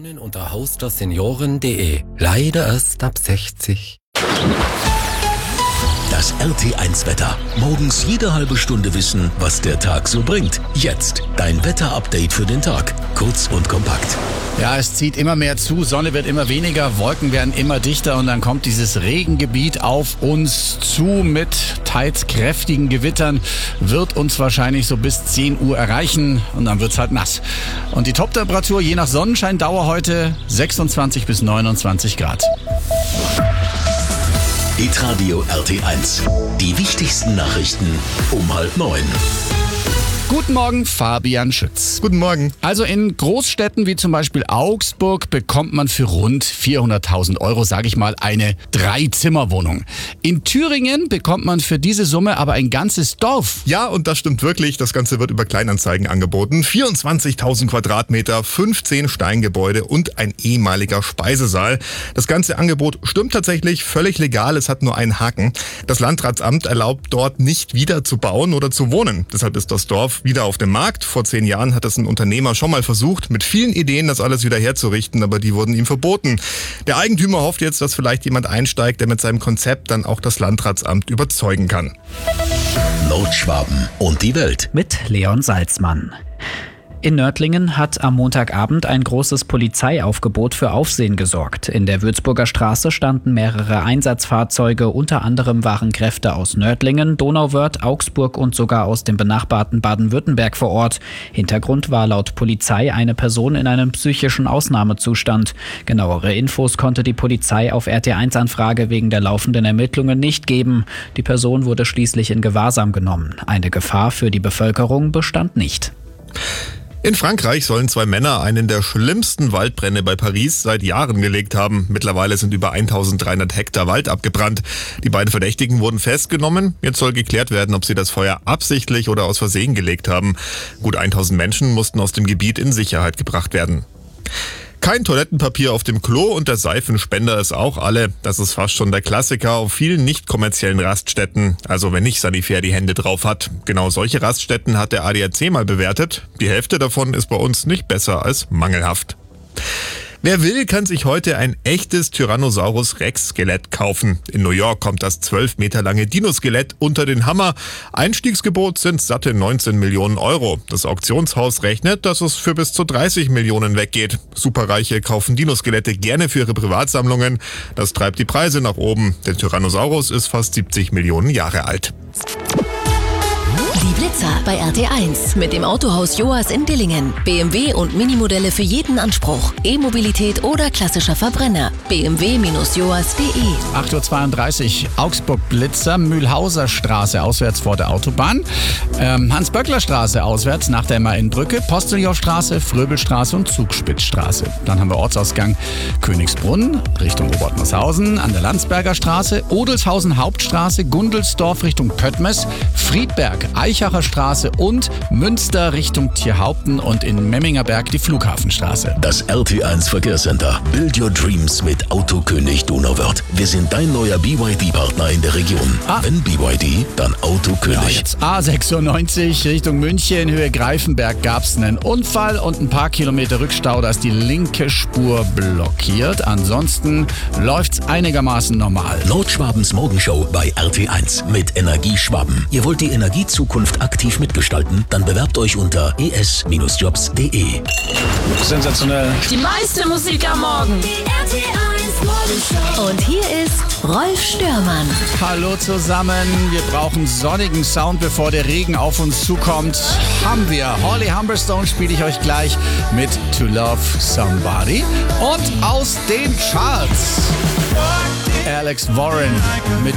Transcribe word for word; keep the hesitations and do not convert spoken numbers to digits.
Wohnen unter haus der senioren punkt de. Leider erst ab sechzig. Das R T eins Wetter. Morgens jede halbe Stunde wissen, was der Tag so bringt. Jetzt dein Wetter-Update für den Tag. Kurz und kompakt. Ja, es zieht immer mehr zu, Sonne wird immer weniger, Wolken werden immer dichter und dann kommt dieses Regengebiet auf uns zu mit teils kräftigen Gewittern, wird uns wahrscheinlich so bis zehn Uhr erreichen und dann wird's halt nass. Und die Toptemperatur je nach Sonnenscheindauer heute sechsundzwanzig bis neunundzwanzig Grad. Hitradio R T eins. Die wichtigsten Nachrichten um halb neun. Guten Morgen, Fabian Schütz. Guten Morgen. Also in Großstädten wie zum Beispiel Augsburg bekommt man für rund vierhunderttausend Euro, sage ich mal, eine Drei-Zimmer-Wohnung. In Thüringen bekommt man für diese Summe aber ein ganzes Dorf. Ja, und das stimmt wirklich. Das Ganze wird über Kleinanzeigen angeboten. vierundzwanzigtausend Quadratmeter, fünfzehn Steingebäude und ein ehemaliger Speisesaal. Das ganze Angebot stimmt tatsächlich, völlig legal. Es hat nur einen Haken. Das Landratsamt erlaubt dort nicht wieder zu bauen oder zu wohnen. Deshalb ist das Dorf wieder auf dem Markt. Vor zehn Jahren hat es ein Unternehmer schon mal versucht, mit vielen Ideen das alles wieder herzurichten, aber die wurden ihm verboten. Der Eigentümer hofft jetzt, dass vielleicht jemand einsteigt, der mit seinem Konzept dann auch das Landratsamt überzeugen kann. Nordschwaben und die Welt. Mit Leon Salzmann. In Nördlingen hat am Montagabend ein großes Polizeiaufgebot für Aufsehen gesorgt. In der Würzburger Straße standen mehrere Einsatzfahrzeuge, unter anderem waren Kräfte aus Nördlingen, Donauwörth, Augsburg und sogar aus dem benachbarten Baden-Württemberg vor Ort. Hintergrund war laut Polizei eine Person in einem psychischen Ausnahmezustand. Genauere Infos konnte die Polizei auf R T eins Anfrage wegen der laufenden Ermittlungen nicht geben. Die Person wurde schließlich in Gewahrsam genommen. Eine Gefahr für die Bevölkerung bestand nicht. In Frankreich sollen zwei Männer einen der schlimmsten Waldbrände bei Paris seit Jahren gelegt haben. Mittlerweile sind über eintausenddreihundert Hektar Wald abgebrannt. Die beiden Verdächtigen wurden festgenommen. Jetzt soll geklärt werden, ob sie das Feuer absichtlich oder aus Versehen gelegt haben. Gut tausend Menschen mussten aus dem Gebiet in Sicherheit gebracht werden. Kein Toilettenpapier auf dem Klo und der Seifenspender ist auch alle. Das ist fast schon der Klassiker auf vielen nicht kommerziellen Raststätten. Also wenn nicht Sanifair die Hände drauf hat. Genau solche Raststätten hat der A D A C mal bewertet. Die Hälfte davon ist bei uns nicht besser als mangelhaft. Wer will, kann sich heute ein echtes Tyrannosaurus Rex Skelett kaufen. In New York kommt das zwölf Meter lange Dino-Skelett unter den Hammer. Einstiegsgebot sind satte neunzehn Millionen Euro. Das Auktionshaus rechnet, dass es für bis zu dreißig Millionen weggeht. Superreiche kaufen Dino-Skelette gerne für ihre Privatsammlungen. Das treibt die Preise nach oben. Der Tyrannosaurus ist fast siebzig Millionen Jahre alt. Die Blitzer bei R T eins mit dem Autohaus Joas in Dillingen. B M W und Minimodelle für jeden Anspruch. E-Mobilität oder klassischer Verbrenner. b m w Bindestrich joas punkt de. acht Uhr zweiunddreißig, Augsburg Blitzer, Mühlhauser Straße auswärts vor der Autobahn, ähm, Hans-Böckler-Straße auswärts nach der M A N-Brücke, Posteljaustraße, Fröbelstraße und Zugspitzstraße. Dann haben wir Ortsausgang Königsbrunn Richtung Obertmershausen, an der Landsberger Straße, Odelshausen Hauptstraße, Gundelsdorf Richtung Pöttmes, Friedberg, Eichacher Straße und Münster Richtung Tierhaupten und in Memmingerberg die Flughafenstraße. Das R T eins Verkehrscenter. Build your dreams mit Autokönig Donauwörth. Wir sind dein neuer B Y D-Partner in der Region. Ah. Wenn B Y D, dann Autokönig. Ja, jetzt A sechsundneunzig Richtung München, Höhe Greifenberg gab es einen Unfall und ein paar Kilometer Rückstau, da ist die linke Spur blockiert. Ansonsten läuft's einigermaßen normal. Nordschwabens Morgenshow bei R T eins mit Energie Schwaben. Ihr wollt die Energiezukunft aktiv mitgestalten? Dann bewerbt euch unter e s Bindestrich jobs punkt de. Sensationell. Die meiste Musik am Morgen. Die R T eins Morgenshow. Und hier ist Rolf Störmann. Hallo zusammen, wir brauchen sonnigen Sound, bevor der Regen auf uns zukommt. Haben wir. Holly Humberstone spiele ich euch gleich mit To Love Somebody. Und aus den Charts Alex Warren mit